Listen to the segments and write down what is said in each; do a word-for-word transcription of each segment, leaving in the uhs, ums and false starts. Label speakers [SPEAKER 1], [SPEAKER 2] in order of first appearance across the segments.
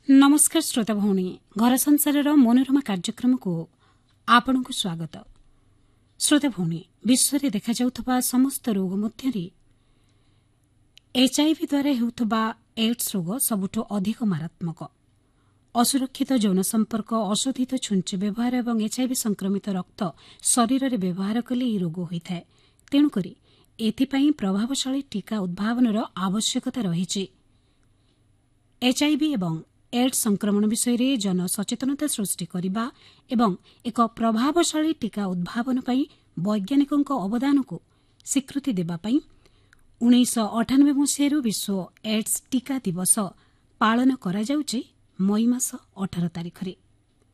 [SPEAKER 1] नमस्कार श्रोता भौणी घर संसार मनोरमा कार्यक्रम को आपण को स्वागत। श्रोता भौणी विश्व में देखा जाउथबा समस्त रोग मध्य एचआईवी द्वारा हेउथबा एड्स रोग सबुठ अधिक मारात्मक। असुरक्षित यौन संपर्क, अशोधित छुंच व्यवहार और एचआईवी संक्रमित रक्त शरीर में व्यवहार कले यह रोग होता है। तेणुक एथिपाई प्रभावशाली टीका उद्भावनर आवश्यकता रही। एचआईवी एवं एड्स संक्रमण विषय में जन सचेतनता सृष्टि करने एवं एक प्रभावशाली टीका उद्भावन पर वैज्ञानिकों अवदान को स्वीकृति देवाई उन्नीस अठानबे मसीह विश्व एड्स टीका दिवस पालन करा जाउछि मई मास अठारह तारिख रे।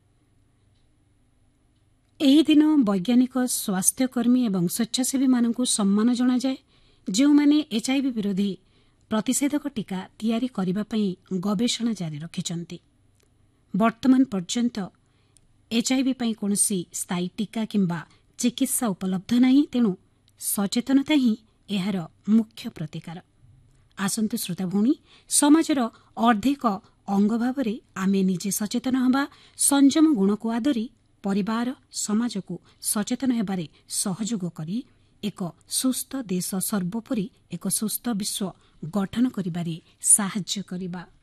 [SPEAKER 1] एही दिन वैज्ञानिक स्वास्थ्यकर्मी एवं स्वेच्छासेवी मानक सम्मान जना जाए जो माने एचआईवी विरोधी प्रतिषेधक टीका तैयारी करने पई गवेषणा जारी रखिछन्ति। वर्तमान पर्यंत एचआईवी पई कोनोसी स्थायी टीका किंबा चिकित्सा उपलब्ध नहीं। तेणु सचेतनता ही एहार मुख्य प्रतिकार। आसंतु श्रोता भौणी समाजर अर्धेक अंग भाव में आमे निजे सचेतन हवा, संयम गुण को आदरी परिवार समाज को सचेतन हेबारे सहयोग करी एक सुस्थ देश सर्वोपरि एक सुस्थ विश्व गठन करिबारे साहाय्य करिबा।